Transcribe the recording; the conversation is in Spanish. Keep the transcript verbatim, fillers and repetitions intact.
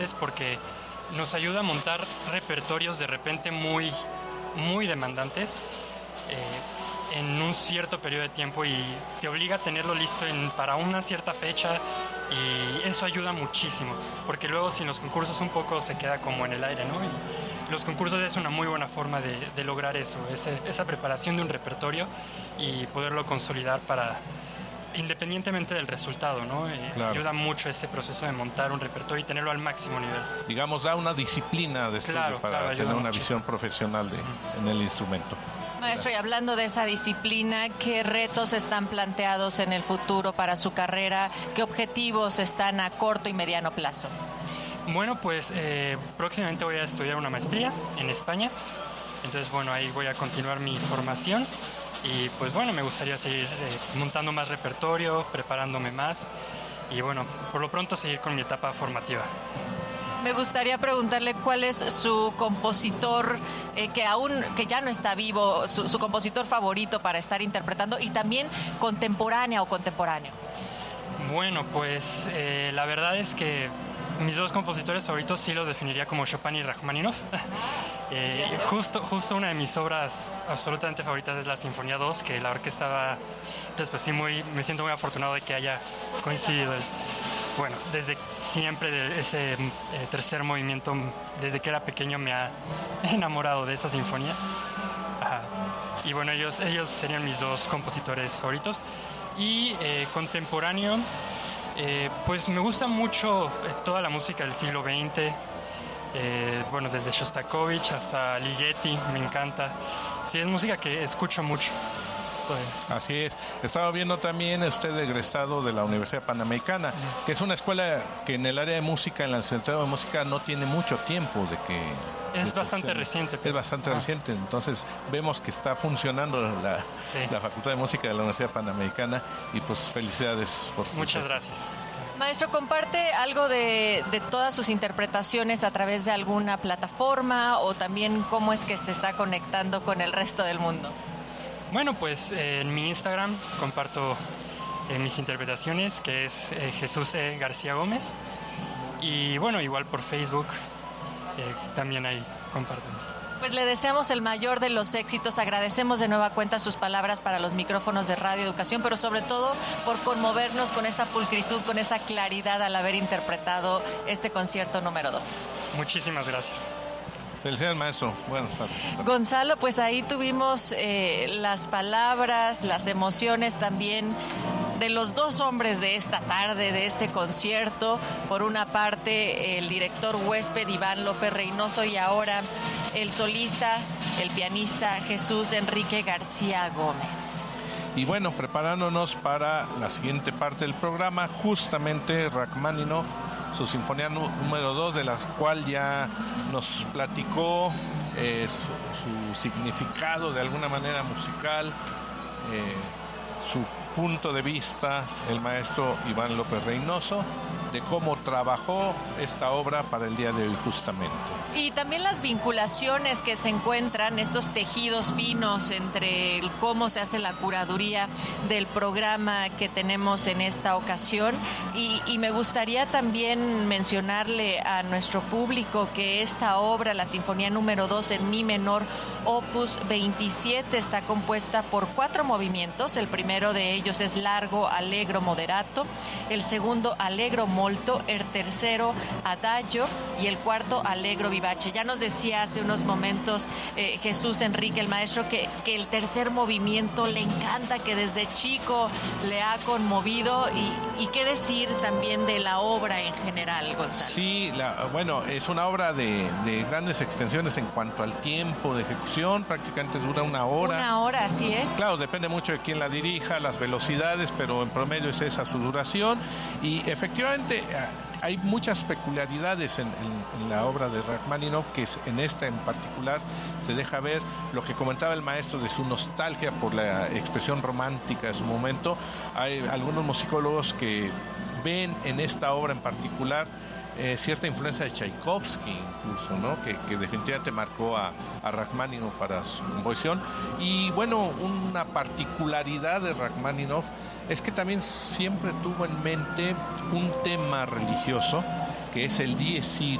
porque nos ayuda a montar repertorios de repente muy, muy demandantes eh, en un cierto periodo de tiempo y te obliga a tenerlo listo en, para una cierta fecha, y eso ayuda muchísimo, porque luego sin los concursos un poco se queda como en el aire, ¿no? Y los concursos es una muy buena forma de, de lograr eso, ese, esa preparación de un repertorio y poderlo consolidar para, independientemente del resultado, ¿no? Eh, claro. Ayuda mucho ese proceso de montar un repertorio y tenerlo al máximo nivel. Digamos, da una disciplina de estudio Claro, para claro, tener una muchísimo. visión profesional de, en el instrumento. Maestro, y hablando de esa disciplina, ¿qué retos están planteados en el futuro para su carrera? ¿Qué objetivos están a corto y mediano plazo? Bueno, pues eh, próximamente voy a estudiar una maestría en España. Entonces, bueno, ahí voy a continuar mi formación. Y pues bueno, me gustaría seguir eh, montando más repertorio, preparándome más. Y bueno, por lo pronto seguir con mi etapa formativa. Me gustaría preguntarle cuál es su compositor eh, que aún, que ya no está vivo, su, su compositor favorito para estar interpretando, y también contemporánea o contemporáneo. Bueno, pues eh, la verdad es que mis dos compositores favoritos sí los definiría como Chopin y Rachmaninoff. eh, justo, justo una de mis obras absolutamente favoritas es la Sinfonía dos, que la orquesta va... Entonces pues sí, muy, me siento muy afortunado de que haya coincidido el... Bueno, desde siempre de ese eh, tercer movimiento, desde que era pequeño me ha enamorado de esa sinfonía. Ajá. Y bueno, ellos, ellos serían mis dos compositores favoritos. Y eh, contemporáneo, eh, pues me gusta mucho eh, toda la música del siglo veinte. Eh, bueno, desde Shostakovich hasta Ligeti, me encanta. Sí, es música que escucho mucho. Así es. Estaba viendo también usted egresado de la Universidad Panamericana, que es una escuela que en el área de música, en la licenciatura de música, no tiene mucho tiempo de que... Es de bastante que, reciente. Es bastante ah. reciente, entonces vemos que está funcionando la, sí. la Facultad de Música de la Universidad Panamericana, y pues felicidades por su... Muchas gracias. Maestro, ¿comparte algo de, de todas sus interpretaciones a través de alguna plataforma, o también cómo es que se está conectando con el resto del mundo? Bueno, pues eh, en mi Instagram comparto eh, mis interpretaciones, que es eh, Jesús E. García Gómez. Y bueno, igual por Facebook eh, también ahí comparto eso. Pues le deseamos el mayor de los éxitos. Agradecemos de nueva cuenta sus palabras para los micrófonos de Radio Educación, pero sobre todo por conmovernos con esa pulcritud, con esa claridad al haber interpretado este concierto número dos. Muchísimas gracias. Felicidades, maestro. Buenas tardes. Gonzalo, pues ahí tuvimos eh, las palabras, las emociones también de los dos hombres de esta tarde, de este concierto. Por una parte, el director huésped Iván López Reynoso, y ahora el solista, el pianista Jesús Enrique García Gómez. Y bueno, preparándonos para la siguiente parte del programa, justamente Rachmaninoff, su sinfonía número dos, de la cual ya nos platicó eh, su, su significado de alguna manera musical, eh, su punto de vista, el maestro Iván López Reynoso, de cómo trabajó esta obra para el día de hoy justamente. Y también las vinculaciones que se encuentran, estos tejidos finos entre el cómo se hace la curaduría del programa que tenemos en esta ocasión. Y, y me gustaría también mencionarle a nuestro público que esta obra, la Sinfonía número dos en Mi menor, opus veintisiete, está compuesta por cuatro movimientos. El primero de ellos es largo, allegro, moderato. El segundo, allegro molto. El tercero, adagio. Y el cuarto, allegro vivace. Ya nos decía hace unos momentos eh, Jesús Enrique, el maestro, que, que el tercer movimiento le encanta, que desde chico le ha conmovido. Y, y qué decir también de la obra en general, Gonzalo. Sí, la, bueno, es una obra de, de grandes extensiones en cuanto al tiempo de ejecución. Prácticamente dura una hora. Una hora, así es. Claro, depende mucho de quién la dirija, las velocidades, pero en promedio es esa su duración. Y efectivamente hay muchas peculiaridades en, en, en la obra de Rachmaninoff, que es, en esta en particular se deja ver lo que comentaba el maestro de su nostalgia por la expresión romántica de su momento. Hay algunos musicólogos que ven en esta obra en particular eh, cierta influencia de Tchaikovsky incluso, ¿no? Que, que definitivamente marcó a, a Rachmaninoff para su composición. Y bueno, una particularidad de Rachmaninoff es que también siempre tuvo en mente un tema religioso que es el Dies Irae.